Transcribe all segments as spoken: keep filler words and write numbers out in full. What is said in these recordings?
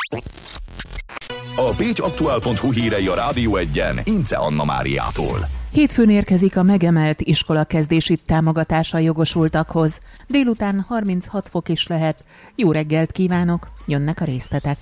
A pécs aktuál pont hu hírei a Rádió Egyen Ince Anna Máriától. Hétfőn érkezik a megemelt iskolakezdési támogatása jogosultakhoz. Délután harminchat fok is lehet. Jó reggelt kívánok, jönnek a részletek.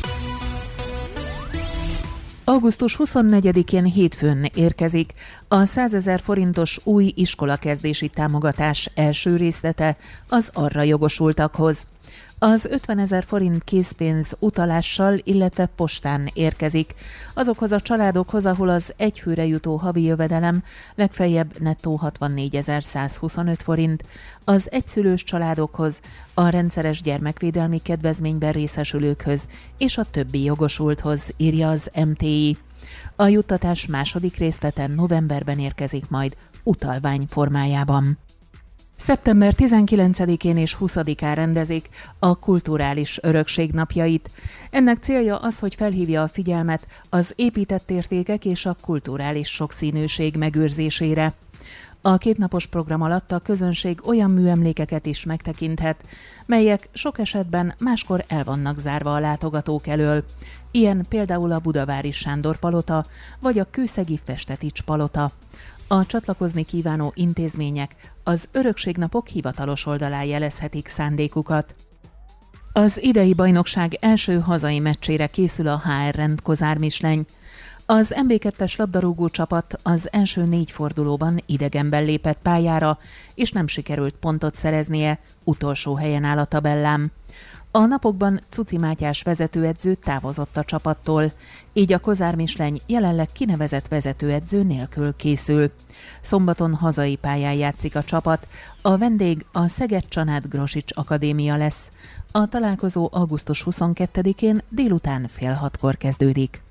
augusztus huszonnegyedikén hétfőn érkezik a százezer forintos új iskolakezdési támogatás első részlete az arra jogosultakhoz. Az ötvenezer forint készpénz utalással, illetve postán érkezik azokhoz a családokhoz, ahol az egyfőre jutó havi jövedelem legfeljebb nettó hatvannégyezer-százhuszonöt forint, az egyszülős családokhoz, a rendszeres gyermekvédelmi kedvezményben részesülőkhöz és a többi jogosulthoz, írja az em té i. A juttatás második részlete novemberben érkezik majd utalvány formájában. szeptember tizenkilencedikén és huszadikán rendezik a kulturális örökség napjait. Ennek célja az, hogy felhívja a figyelmet az épített értékek és a kulturális sokszínűség megőrzésére. A kétnapos program alatt a közönség olyan műemlékeket is megtekinthet, melyek sok esetben máskor el vannak zárva a látogatók elől. Ilyen például a budavári Sándor palota vagy a kőszegi Festetics palota. A csatlakozni kívánó intézmények az Örökségnapok hivatalos oldalán jelezhetik szándékukat. Az idei bajnokság első hazai meccsére készül a há er Rend Kozár Misleny. Az em bé kettes labdarúgó csapat az első négy fordulóban idegenben lépett pályára, és nem sikerült pontot szereznie, utolsó helyen áll a tabellán. A napokban Cuci Mátyás vezetőedző távozott a csapattól, így a Kozár Misleny jelenleg kinevezett vezetőedző nélkül készül. Szombaton hazai pályán játszik a csapat, a vendég a Szeged-Csanád Grosics Akadémia lesz. A találkozó augusztus huszonkettedikén délután fél hatkor kezdődik.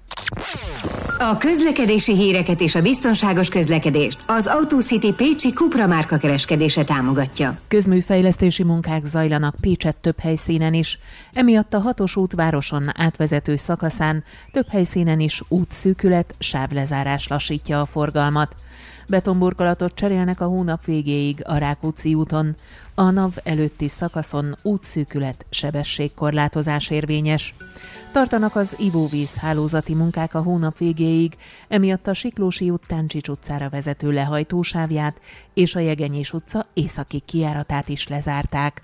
A közlekedési híreket és a biztonságos közlekedést az Autocity pécsi Cupra márka kereskedése támogatja. Közműfejlesztési munkák zajlanak Pécsett több helyszínen is, emiatt a hatos út városon átvezető szakaszán több helyszínen is útszűkület, sávlezárás lassítja a forgalmat. Betonburkolatot cserélnek a hónap végéig a Rákóczi úton. A NAV előtti szakaszon útszűkület, sebességkorlátozás érvényes. Tartanak az ivóvíz hálózati munkák a hónap végéig, emiatt a Siklósi út Táncsics utcára vezető lehajtósávját és a Jegenyés utca északi kijáratát is lezárták.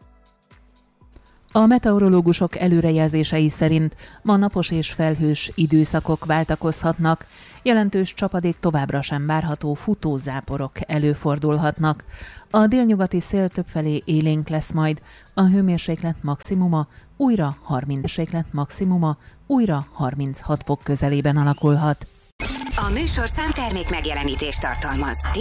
A meteorológusok előrejelzései szerint ma napos és felhős időszakok váltakozhatnak, jelentős csapadék továbbra sem várható, futózáporok előfordulhatnak. A délnyugati szél többfelé élénk lesz majd, a hőmérséklet maximuma újra harminc mérséklet maximuma újra harminchat fok közelében alakulhat. A műsorszám termék megjelenítést tartalmaz.